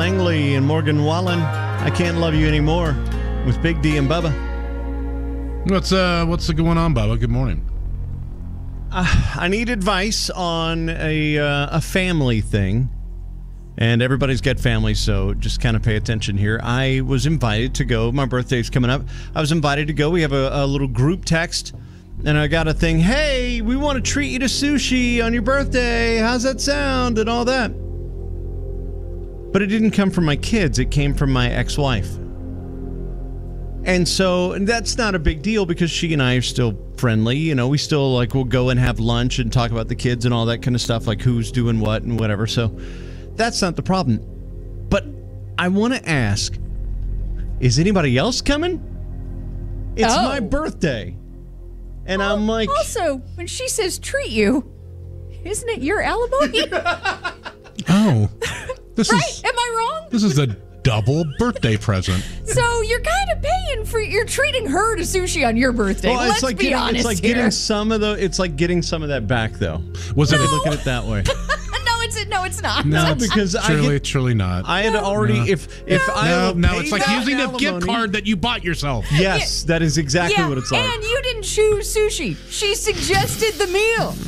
Langley and Morgan Wallen. I Can't Love You Anymore with Big D and Bubba. What's going on, Bubba? Good morning. I need advice on a family thing. And everybody's got families, so just kind of pay attention here. I was invited to go. My birthday's coming up. I was invited to go. We have a little group text, and I got a thing. Hey, we want to treat you to sushi on your birthday. How's that sound? And all that. But it didn't come from my kids. It came from my ex-wife. And so that's not a big deal because she and I are still friendly. You know, we still, like, we'll go and have lunch and talk about the kids and all that kind of stuff, like who's doing what and whatever. So that's not the problem. But I want to ask, is anybody else coming? It's my birthday. And I'm like... Also, when she says treat you, isn't it your alimony? Oh. Right? Am I wrong? This is a double birthday present. So you're kind of paying for... You're treating her to sushi on your birthday. Well, Let's be honest It's like here. getting some of that back, though. Was it? Look at it that way. No, it's not. No, because truly not. I had already. No. It's like using a gift alimony card that you bought yourself. Yes, that is exactly what it's like. And you didn't choose sushi. She suggested the meal.